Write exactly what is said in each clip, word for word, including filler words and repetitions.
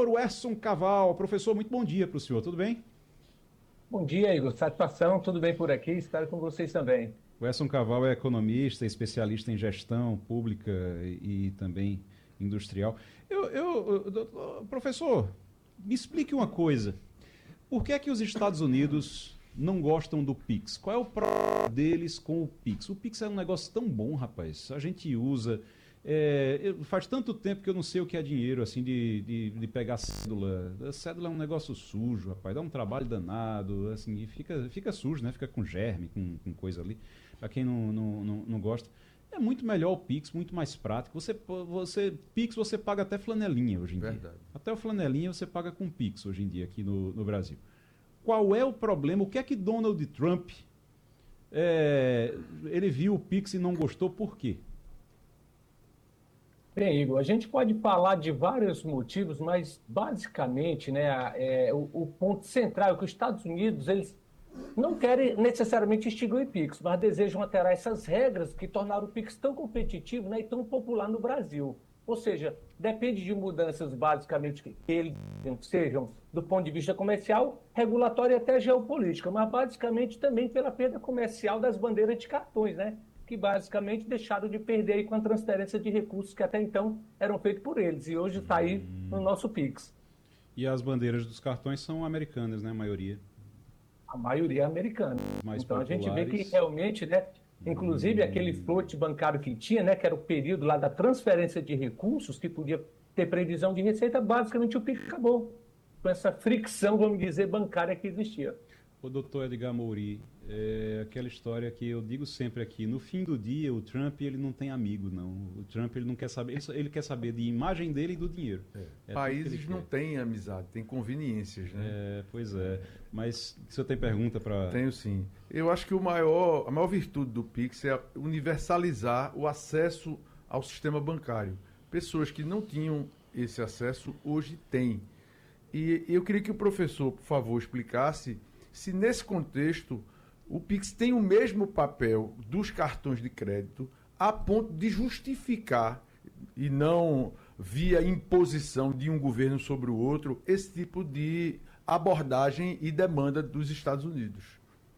Professor Werson Caval. Professor, muito bom dia para o senhor, tudo bem? Bom dia, Igor. Satisfação, tudo bem por aqui? Espero com vocês também. O Werson Caval é economista, especialista em gestão pública e, e também industrial. Eu, eu, eu- professor, me explique uma coisa. Por que é que os Estados Unidos não gostam do Pix? Qual é o problema deles com o Pix? O Pix é um negócio tão bom, rapaz. A gente usa. É, eu- faz tanto tempo que eu não sei o que é dinheiro, assim, de, de, de pegar cédula. A cédula é um negócio sujo, rapaz. Dá um trabalho danado, assim, e fica, fica sujo, né? Fica com germe, com, com coisa ali. Pra quem não, não, não, não gosta. É muito melhor o Pix, muito mais prático. Você, você, Pix você paga até flanelinha hoje em dia. Verdade. Até o flanelinha você paga com Pix hoje em dia aqui no, no Brasil. Qual é o problema? O que é que Donald Trump, é, ele viu o Pix e não gostou, por quê? Bem, Igor, a gente pode falar de vários motivos, mas basicamente, né, a- é, o, o ponto central é que os Estados Unidos eles não querem necessariamente extinguir o Pix, mas desejam alterar essas regras que tornaram o Pix tão competitivo, né, e tão popular no Brasil. Ou seja, depende de mudanças basicamente que eles sejam do ponto de vista comercial, regulatório e até geopolítica, mas basicamente também pela perda comercial das bandeiras de cartões, né? Que basicamente deixaram de perder aí com a transferência de recursos que até então eram feitos por eles e hoje está aí no nosso Pix. E as bandeiras dos cartões são americanas, né? A maioria. A maioria é americana. Mais Então a gente vê que populares. realmente, né, inclusive aquele float bancário que tinha, né, que era o período lá da transferência de recursos, que podia ter previsão de receita, basicamente o Pix acabou. Com essa fricção, vamos dizer, bancária que existia. O doutor Edgar Mouri, é aquela história que eu digo sempre aqui, no fim do dia o Trump ele não tem amigo, não. O Trump ele não quer saber, ele, só- ele quer saber de imagem dele e do dinheiro. É tudo que Países ele não quer. têm amizade, têm conveniências, né? É, pois é. Mas o senhor tem pergunta para... Tenho sim. Eu acho que o maior, a maior virtude do Pix é universalizar o acesso ao sistema bancário. Pessoas que não tinham esse acesso hoje têm. E eu queria que o professor, por favor, explicasse se nesse contexto o Pix tem o mesmo papel dos cartões de crédito a ponto de justificar e não via imposição de um governo sobre o outro esse tipo de abordagem e demanda dos Estados Unidos.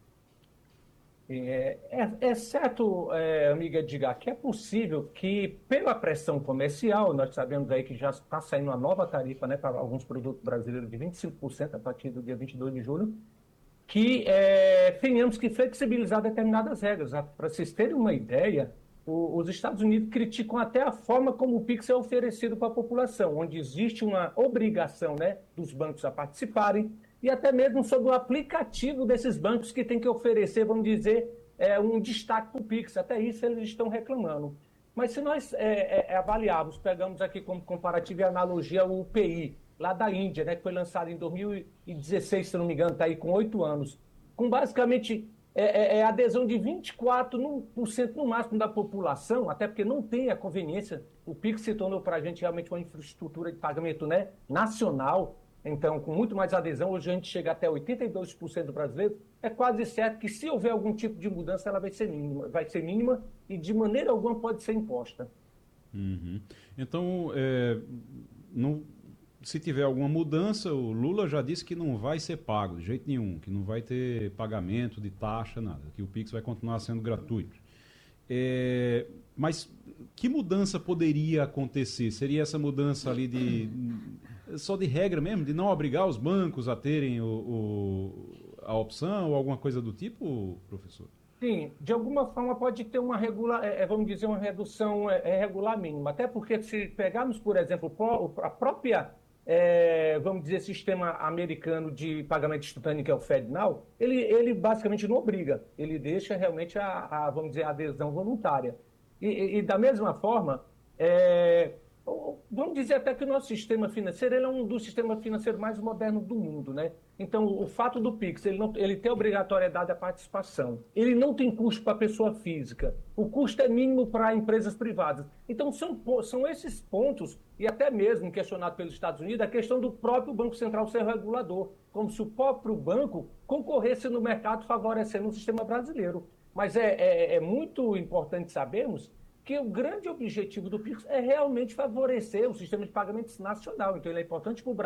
É, é, é certo, é, amiga Edgar, que é possível que, pela pressão comercial, nós sabemos aí que já está saindo uma nova tarifa, né, para alguns produtos brasileiros de vinte e cinco por cento a partir do dia vinte e dois de julho, que é, tenhamos que flexibilizar determinadas regras. Para vocês terem uma ideia, o- os Estados Unidos criticam até a forma como o Pix é oferecido para a população, onde existe uma obrigação, né, dos bancos a participarem, e até mesmo sobre o aplicativo desses bancos que tem que oferecer, vamos dizer, é, um destaque para o Pix. Até isso eles estão reclamando. Mas se nós é, é, é, avaliarmos, pegamos aqui como comparativo e analogia o U P I, lá da Índia, né, que foi lançado em dois mil e dezesseis, se não me engano, está aí com oito anos, com basicamente é, é, é adesão de vinte e quatro por cento no máximo da população, até porque não tem a conveniência. O Pix se tornou para a gente realmente uma infraestrutura de pagamento, né, nacional. Então, com muito mais adesão, hoje a gente chega até oitenta e dois por cento do brasileiro. É quase certo que se houver algum tipo de mudança, ela vai ser mínima, vai ser mínima e de maneira alguma pode ser imposta. Uhum. Então, é, não, se tiver alguma mudança, o Lula já disse que não vai ser pago de jeito nenhum, que não vai ter pagamento de taxa, nada, que o Pix vai continuar sendo gratuito. É, mas que mudança poderia acontecer? Seria essa mudança ali de só de regra mesmo, de não obrigar os bancos a terem o, o- a opção ou alguma coisa do tipo, professor? Sim, de alguma forma pode ter uma regular, é, é, vamos dizer, uma redução é, é, regular mínima. Até porque se pegarmos, por exemplo, pró- a própria, é, vamos dizer, sistema americano de pagamento instantâneo, que é o FedNow, ele, ele basicamente não obriga, ele deixa realmente a, a, vamos dizer, a adesão voluntária. E, e- e da mesma forma, é, o- vamos dizer até que o nosso sistema financeiro ele é um dos sistemas financeiros mais modernos do mundo, né? Então, o fato do Pix, ele, não, ele tem obrigatoriedade da participação. Ele não tem custo para a pessoa física. O custo é mínimo para empresas privadas. Então, são, po- são esses pontos, e até mesmo questionado pelos Estados Unidos, a questão do próprio Banco Central ser regulador, como se o próprio banco concorresse no mercado favorecendo o sistema brasileiro. Mas é, é, é muito importante sabermos que o grande objetivo do Pix é realmente favorecer o sistema de pagamentos nacional. Então, ele é importante para o Brasil.